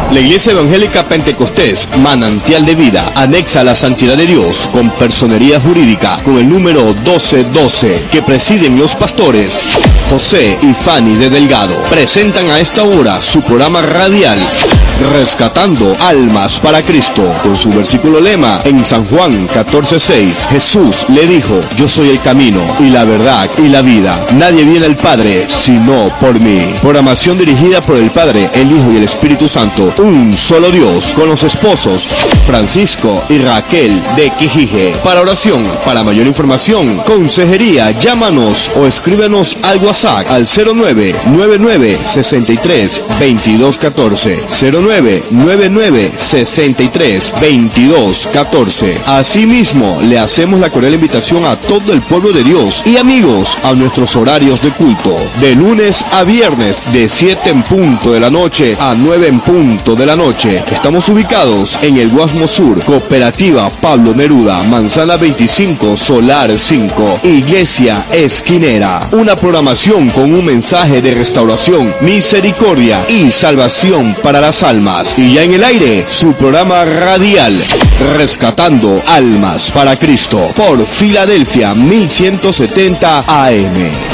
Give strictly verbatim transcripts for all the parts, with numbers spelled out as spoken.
La Iglesia Evangélica Pentecostés, Manantial de Vida, anexa a la Santidad de Dios con personería jurídica con el número doce doce, que presiden los pastores José y Fanny de Delgado, presentan a esta hora su programa radial Rescatando Almas para Cristo, con su versículo lema en San Juan catorce seis. Jesús le dijo: yo soy el camino y la verdad y la vida. Nadie viene al Padre sino por mí. Programación dirigida por el Padre, el Hijo y el Espíritu Santo, un solo Dios, con los esposos Francisco y Raquel de Quijije. Para oración, para mayor información, consejería, llámanos o escríbenos al WhatsApp al cero nueve nueve nueve sesenta y tres veintidós catorce, cero nueve nueve nueve sesenta y tres veintidós catorce. Asimismo, le hacemos la cordial invitación a todo el pueblo de Dios y amigos a nuestros horarios de culto, de lunes a viernes, de siete en punto de la noche a nueve en punto de la noche. Estamos ubicados en el Guasmo Sur, Cooperativa Pablo Neruda, Manzana veinticinco, Solar cinco, Iglesia Esquinera. Una programación con un mensaje de restauración, misericordia y salvación para las almas. Y ya en el aire, su programa radial Rescatando Almas para Cristo, por Filadelfia mil ciento setenta A M.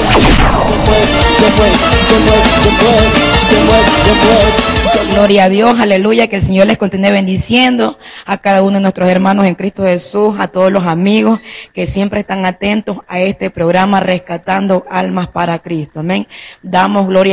Gloria a Dios, aleluya, que el Señor les continúe bendiciendo a cada uno de nuestros hermanos en Cristo Jesús, a todos los amigos que siempre están atentos a este programa Rescatando Almas para Cristo. Amén. Damos gloria